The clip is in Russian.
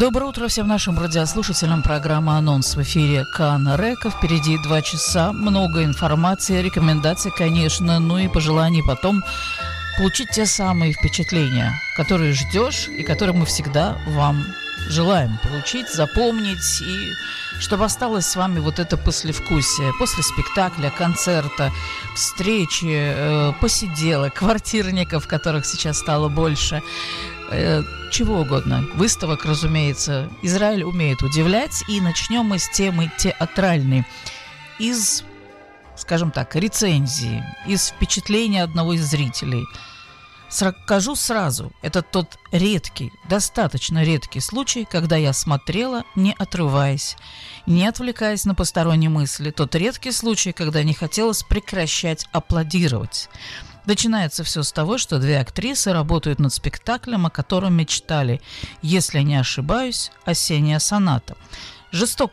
Доброе утро всем нашим радиослушателям. Программа «Анонс» в эфире КАН РЭКа. Впереди 2 часа. Много информации, рекомендаций, конечно, ну и пожеланий потом получить те самые впечатления, которые ждешь и которые мы всегда вам желаем получить, запомнить, и чтобы осталось с вами вот это послевкусие после спектакля, концерта, встречи, посиделок, квартирников, которых сейчас стало больше, чего угодно. Выставок, разумеется. Израиль умеет удивлять. И начнем мы с темы театральной. Из, скажем так, рецензии, из впечатления одного из зрителей. Скажу сразу, это тот редкий, достаточно редкий случай, когда я смотрела, не отрываясь, не отвлекаясь на посторонние мысли. Тот редкий случай, когда не хотелось прекращать аплодировать. Начинается все с того, что 2 актрисы работают над спектаклем, о котором мечтали, если не ошибаюсь, «Осенняя соната». Жестоко